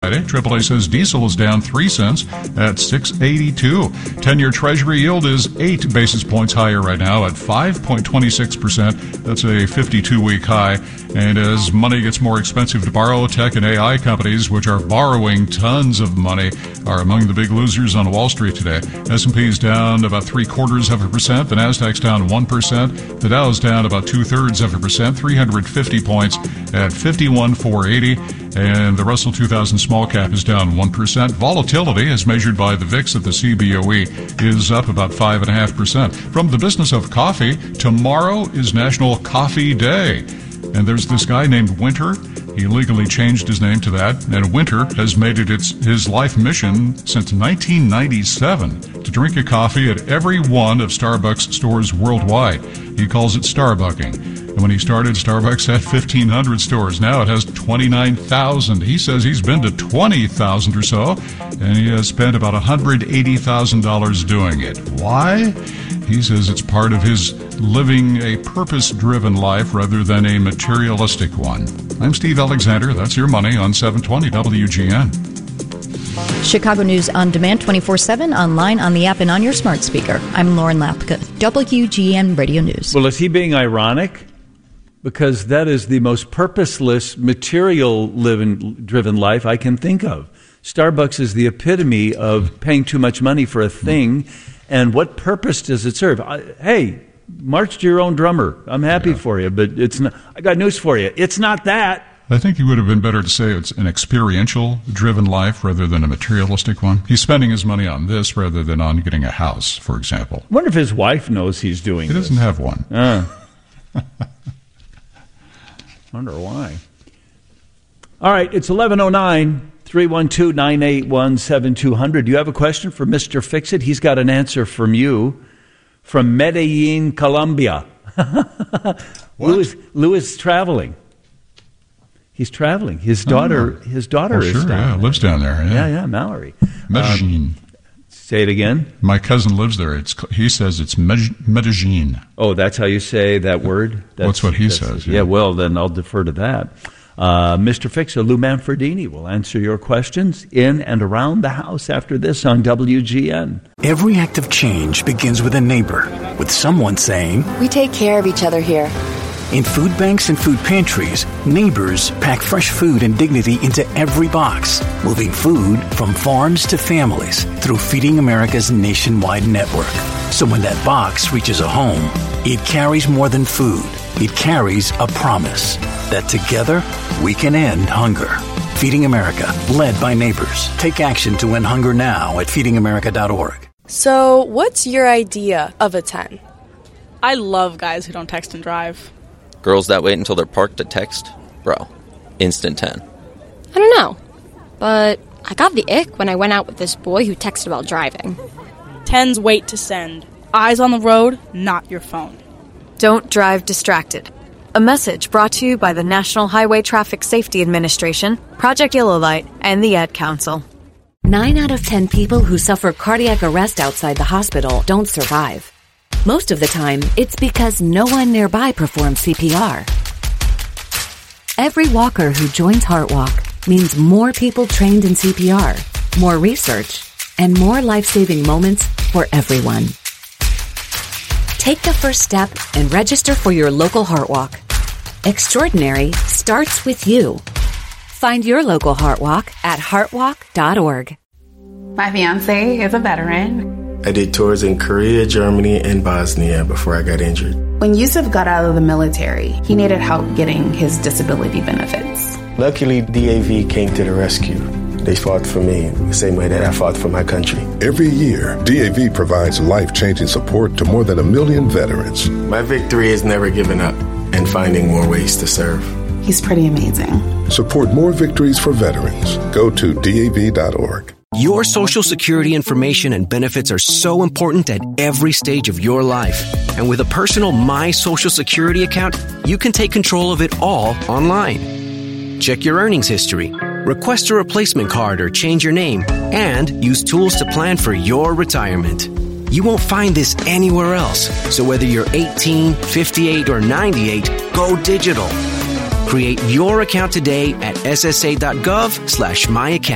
AAA says diesel is down 3 cents at $6.82. 10-year Treasury yield is 8 basis points higher right now at 5.26%. That's a 52-week high. And as money gets more expensive to borrow, tech and AI companies, which are borrowing tons of money, are among the big losers on Wall Street today. S&P is down about 0.75%. The Nasdaq's down 1%. The Dow's down about 0.2%, 350 points at 51,480. And the Russell 2000 small cap is down 1%. Volatility, as measured by the VIX at the CBOE, is up about 5.5%. From the business of coffee, tomorrow is National Coffee Day. And there's this guy named Winter. He legally changed his name to that, and Winter has made it his life mission since 1997 to drink a coffee at every one of Starbucks stores worldwide. He calls it Starbucking. And when he started, Starbucks had 1,500 stores. Now it has 29,000. He says he's been to 20,000 or so, and he has spent about $180,000 doing it. Why? He says it's part of his living a purpose-driven life rather than a materialistic one. I'm Steve Alexander. That's your money on 720 WGN. Chicago News on demand 24/7, online, on the app, and on your smart speaker. I'm Lauren Lapka, WGN Radio News. Well, is he being ironic? Because that is the most purposeless, material-driven life I can think of. Starbucks is the epitome of paying too much money for a thing, and what purpose does it serve? Hey, march to your own drummer. I'm happy for you, but it's not. I got news for you. It's not that. I think it would have been better to say it's an experiential-driven life rather than a materialistic one. He's spending his money on this rather than on getting a house, for example. I wonder if his wife knows he's doing this. He doesn't have one. Wonder why. All right, it's 11:09. 312-981-7200. Do you have a question for Mr. Fix-It? He's got an answer from you from Medellin, Colombia. Louis traveling. He's traveling. His daughter is down there. Lives down there. Yeah, Mallory. Medellin. Say it again. My cousin lives there. He says it's Medellin. Oh, that's how you say that word? That's what he says. Yeah, well, then I'll defer to that. Mr. Fix-It, Lou Manfredini will answer your questions in and around the house after this on WGN. Every act of change begins with a neighbor, with someone saying, "We take care of each other here." In food banks and food pantries, neighbors pack fresh food and dignity into every box, moving food from farms to families through Feeding America's nationwide network. So when that box reaches a home, it carries more than food. It carries a promise that together we can end hunger. Feeding America, led by neighbors. Take action to end hunger now at feedingamerica.org. So, what's your idea of a 10? I love guys who don't text and drive. Girls that wait until they're parked to text? Bro, instant 10. I don't know, but I got the ick when I went out with this boy who texted while driving. 10s wait to send. Eyes on the road, not your phone. Don't drive distracted. A message brought to you by the National Highway Traffic Safety Administration, Project Yellow Light, and the Ad Council. 9 out of 10 people who suffer cardiac arrest outside the hospital don't survive. Most of the time, it's because no one nearby performs CPR. Every walker who joins HeartWalk means more people trained in CPR, more research, and more life-saving moments for everyone. Take the first step and register for your local HeartWalk. Extraordinary starts with you. Find your local HeartWalk at heartwalk.org. My fiance is a veteran. I did tours in Korea, Germany, and Bosnia before I got injured. When Yusuf got out of the military, he needed help getting his disability benefits. Luckily, DAV came to the rescue. They fought for me the same way that I fought for my country. Every year, DAV provides life-changing support to more than 1 million veterans. My victory is never giving up and finding more ways to serve. He's pretty amazing. Support more victories for veterans. Go to DAV.org. Your Social Security information and benefits are so important at every stage of your life. And with a personal My Social Security account, you can take control of it all online. Check your earnings history, request a replacement card or change your name, and use tools to plan for your retirement. You won't find this anywhere else. So whether you're 18, 58, or 98, go digital. Create your account today at ssa.gov/myaccount.